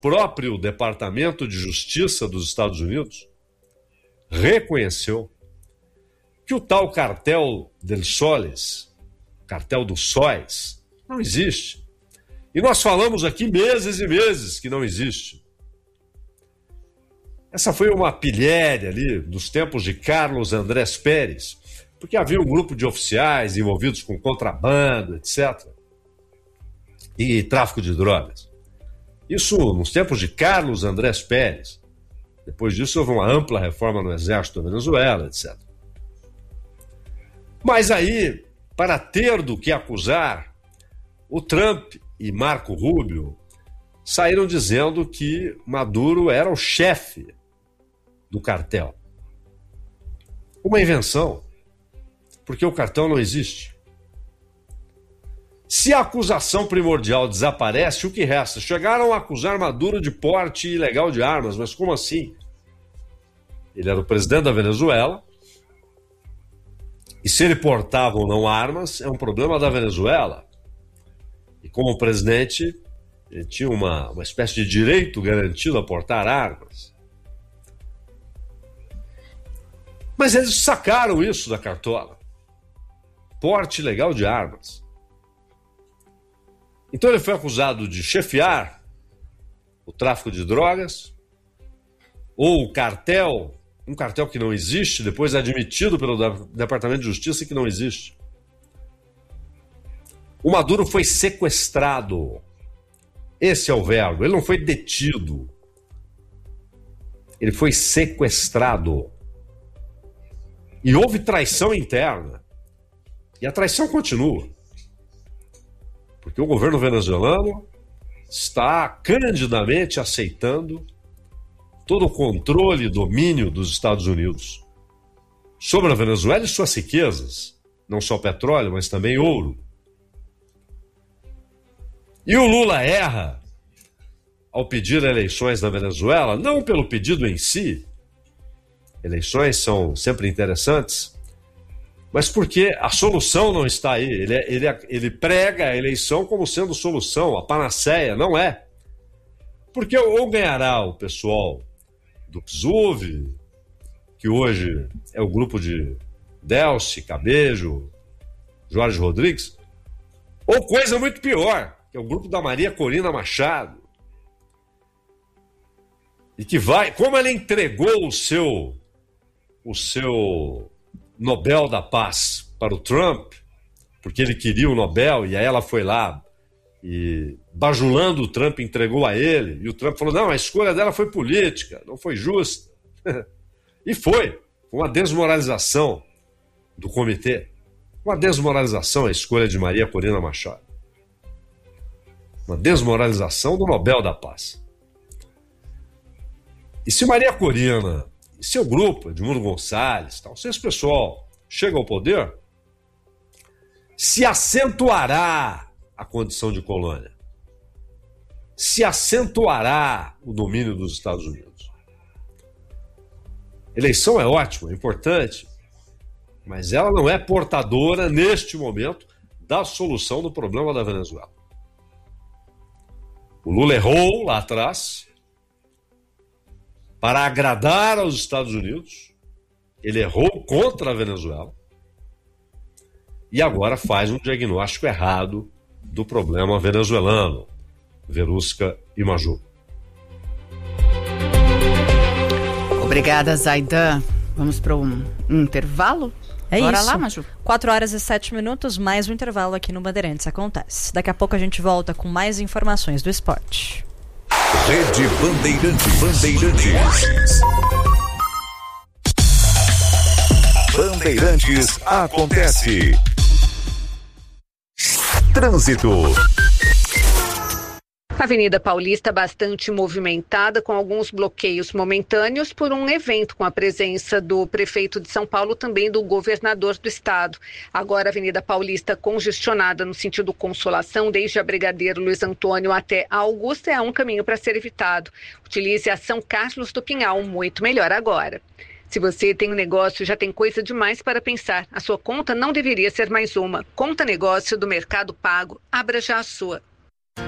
próprio Departamento de Justiça dos Estados Unidos reconheceu que o tal cartel del Soles, cartel dos sóis, não existe. E nós falamos aqui meses e meses que não existe. Essa foi uma pilhéria ali dos tempos de Carlos Andrés Pérez, porque havia um grupo de oficiais envolvidos com contrabando, etc. E tráfico de drogas. Isso nos tempos de Carlos Andrés Pérez. Depois disso houve uma ampla reforma no exército da Venezuela, etc. Mas aí, para ter do que acusar, o Trump e Marco Rubio saíram dizendo que Maduro era o chefe do cartel. Uma invenção, porque o cartel não existe. Se a acusação primordial desaparece, o que resta? Chegaram a acusar Maduro de porte ilegal de armas, mas como assim? Ele era o presidente da Venezuela, e se ele portava ou não armas, é um problema da Venezuela. E como presidente, ele tinha uma espécie de direito garantido a portar armas. Mas eles sacaram isso da cartola. Porte ilegal de armas. Então ele foi acusado de chefiar o tráfico de drogas, ou o cartel, um cartel que não existe, depois admitido pelo Departamento de Justiça que não existe. O Maduro foi sequestrado. Esse é o verbo. Ele não foi detido. Ele foi sequestrado. E houve traição interna. E a traição continua. Porque o governo venezuelano está candidamente aceitando todo o controle e domínio dos Estados Unidos sobre a Venezuela e suas riquezas. Não só petróleo, mas também ouro. E o Lula erra ao pedir eleições na Venezuela, não pelo pedido em si, eleições são sempre interessantes, mas porque a solução não está aí. Ele prega a eleição como sendo solução, a panaceia, não é. Porque ou ganhará o pessoal do PSUV, que hoje é o grupo de Delcy, Cabejo, Jorge Rodrigues, ou coisa muito pior, que é o grupo da Maria Corina Machado, e que vai, como ela entregou o seu Nobel da Paz para o Trump, porque ele queria o Nobel, e aí ela foi lá e, bajulando o Trump, entregou a ele, e o Trump falou, não, a escolha dela foi política, não foi justa. E foi uma desmoralização do comitê, uma desmoralização a escolha de Maria Corina Machado, uma desmoralização do Nobel da Paz. E se Maria Corina e seu grupo, Edmundo Gonçalves, tal, se esse pessoal chega ao poder, se acentuará a condição de colônia, se acentuará o domínio dos Estados Unidos. Eleição é ótima, é importante, mas ela não é portadora, neste momento, da solução do problema da Venezuela. O Lula errou lá atrás para agradar aos Estados Unidos, ele errou contra a Venezuela e agora faz um diagnóstico errado do problema venezuelano. Verusca e Maju. Obrigada, Zaidan. Vamos para um intervalo? Bora isso. lá, Maju. 4h07, mais um intervalo aqui no Bandeirantes acontece. Daqui a pouco a gente volta com mais informações do esporte. Rede Bandeirantes. Bandeirantes acontece. Trânsito. Avenida Paulista bastante movimentada, com alguns bloqueios momentâneos por um evento com a presença do prefeito de São Paulo, também do governador do estado. Agora a Avenida Paulista congestionada no sentido Consolação, desde a Brigadeiro Luiz Antônio até a Augusta, é um caminho para ser evitado. Utilize a São Carlos do Pinhal, muito melhor agora. Se você tem um negócio, já tem coisa demais para pensar. A sua conta não deveria ser mais uma. Conta negócio do Mercado Pago, abra já a sua.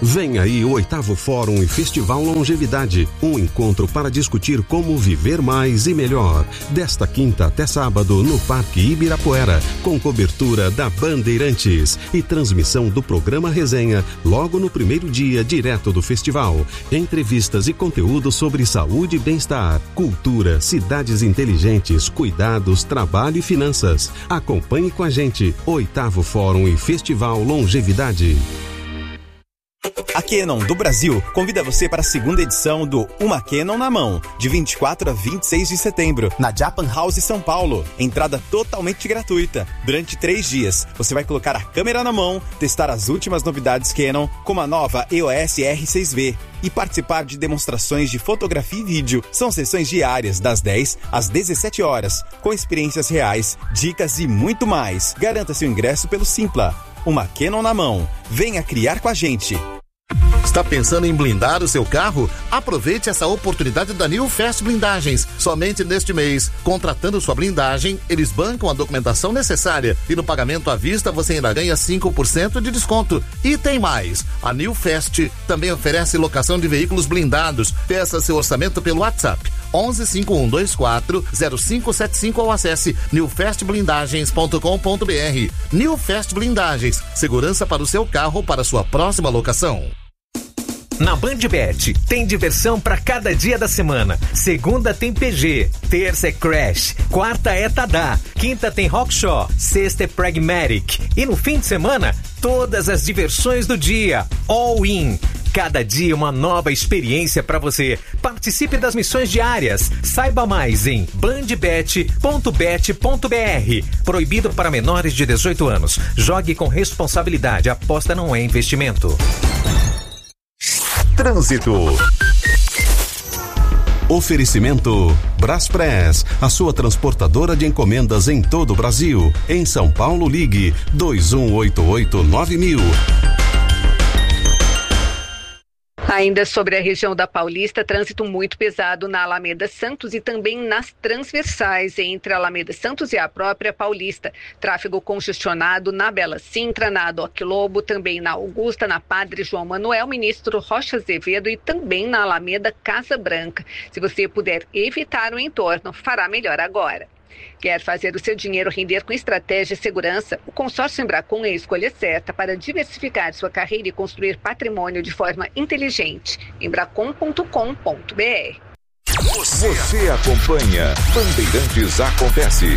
Vem aí o 8º Fórum e Festival Longevidade, um encontro para discutir como viver mais e melhor. Desta quinta até sábado no Parque Ibirapuera, com cobertura da Bandeirantes e transmissão do programa Resenha logo no primeiro dia direto do festival. Entrevistas e conteúdo sobre saúde e bem-estar, cultura, cidades inteligentes, cuidados, trabalho e finanças. Acompanhe com a gente 8º Fórum e Festival Longevidade. A Canon do Brasil convida você para a segunda edição do Uma Canon na Mão, de 24 a 26 de setembro, na Japan House São Paulo. Entrada totalmente gratuita. Durante 3 dias, você vai colocar a câmera na mão, testar as últimas novidades Canon, como a nova EOS R6V, e participar de demonstrações de fotografia e vídeo. São sessões diárias, das 10 às 17 horas, com experiências reais, dicas e muito mais. Garanta seu ingresso pelo Simpla. Uma Canon na Mão. Venha criar com a gente. Está pensando em blindar o seu carro? Aproveite essa oportunidade da New Fast Blindagens. Somente neste mês, contratando sua blindagem, eles bancam a documentação necessária e no pagamento à vista você ainda ganha 5% de desconto. E tem mais, a New Fast também oferece locação de veículos blindados. Peça seu orçamento pelo WhatsApp 11 5124 0575 ou acesse newfastblindagens.com.br. New Fast Blindagens, segurança para o seu carro para sua próxima locação. Na BandBet, tem diversão para cada dia da semana. Segunda tem PG, terça é Crash, quarta é Tadá, quinta tem Rockshaw, sexta é Pragmatic. E no fim de semana, todas as diversões do dia. All in. Cada dia uma nova experiência para você. Participe das missões diárias. Saiba mais em bandbet.bet.br. Proibido para menores de 18 anos. Jogue com responsabilidade. Aposta não é investimento. Trânsito. Oferecimento Braspress, a sua transportadora de encomendas em todo o Brasil. Em São Paulo, ligue 2188-9000. Ainda sobre a região da Paulista, trânsito muito pesado na Alameda Santos e também nas transversais entre a Alameda Santos e a própria Paulista. Tráfego congestionado na Bela Sintra, na Adoc Lobo, também na Augusta, na Padre João Manuel, Ministro Rocha Azevedo e também na Alameda Casa Branca. Se você puder evitar o entorno, fará melhor agora. Quer fazer o seu dinheiro render com estratégia e segurança? O consórcio Embracon é a escolha certa para diversificar sua carreira e construir patrimônio de forma inteligente. Embracon.com.br. Você acompanha Bandeirantes Acontece.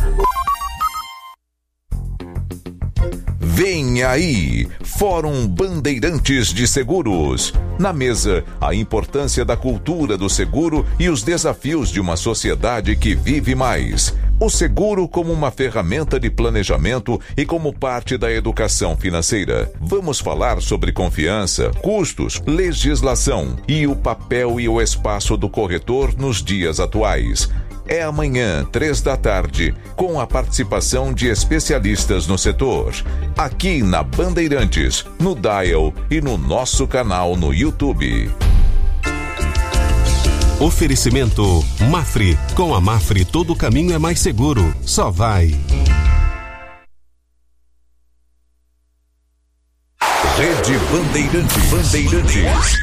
Vem aí, Fórum Bandeirantes de Seguros. Na mesa, a importância da cultura do seguro e os desafios de uma sociedade que vive mais. O seguro como uma ferramenta de planejamento e como parte da educação financeira. Vamos falar sobre confiança, custos, legislação e o papel e o espaço do corretor nos dias atuais. É amanhã, 15h, com a participação de especialistas no setor. Aqui na Bandeirantes, no Dial e no nosso canal no YouTube. Oferecimento Mafre. Com a Mafre, todo o caminho é mais seguro. Só vai. Rede Bandeirantes.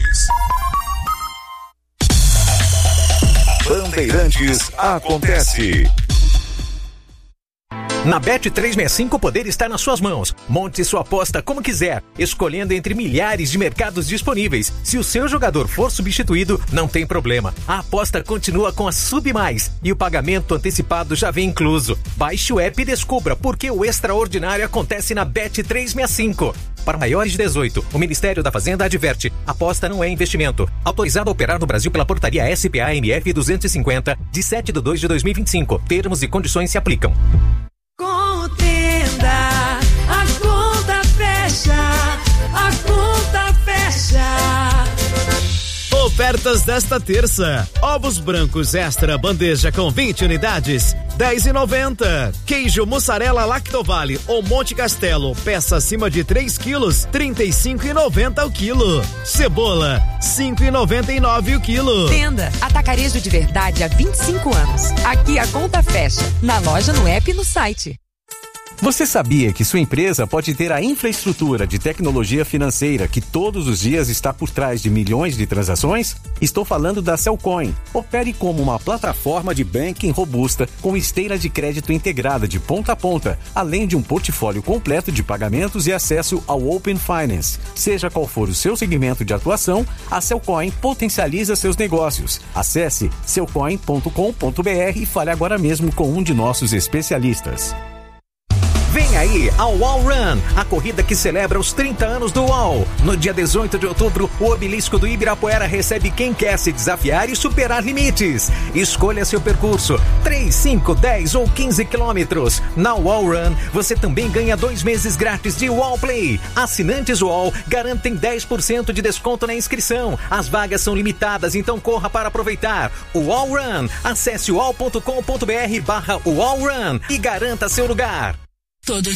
Bandeirantes Acontece. Na Bet365 o poder está nas suas mãos. Monte sua aposta como quiser, escolhendo entre milhares de mercados disponíveis. Se o seu jogador for substituído, não tem problema. A aposta continua com a Sub Mais e o pagamento antecipado já vem incluso. Baixe o app e descubra por que o extraordinário acontece na Bet365. Para maiores de 18, o Ministério da Fazenda adverte: aposta não é investimento. Autorizado a operar no Brasil pela portaria SPA-MF 250, de 7/2/2025. Termos e condições se aplicam. Contenda, a conta fecha, a conta fecha. Ofertas desta terça: ovos brancos extra bandeja com 20 unidades, R$10,90. Queijo mussarela Lactovale ou Monte Castelo, peça acima de 3 quilos, R$35,90 o quilo. Cebola, R$5,99 o quilo. Tenda Atacarejo de Verdade há 25 anos. Aqui a conta fecha, na loja, no app e no site. Você sabia que sua empresa pode ter a infraestrutura de tecnologia financeira que todos os dias está por trás de milhões de transações? Estou falando da Cellcoin. Opere como uma plataforma de banking robusta com esteira de crédito integrada de ponta a ponta, além de um portfólio completo de pagamentos e acesso ao Open Finance. Seja qual for o seu segmento de atuação, a Cellcoin potencializa seus negócios. Acesse cellcoin.com.br e fale agora mesmo com um de nossos especialistas. Vem aí ao UOL Run, a corrida que celebra os 30 anos do UOL. No dia 18 de outubro, o Obelisco do Ibirapuera recebe quem quer se desafiar e superar limites. Escolha seu percurso, 3, 5, 10 ou 15 quilômetros. Na UOL Run, você também ganha 2 meses grátis de UOL Play. Assinantes UOL garantem 10% de desconto na inscrição. As vagas são limitadas, então corra para aproveitar. UOL Run, acesse uol.com.br/UOL Run e garanta seu lugar.